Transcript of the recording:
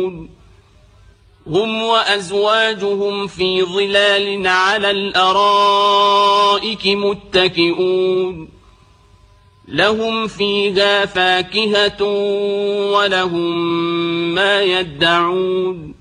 هم وأزواجهم في ظلال على الأرائك متكئون لهم فيها فاكهة ولهم ما يدعون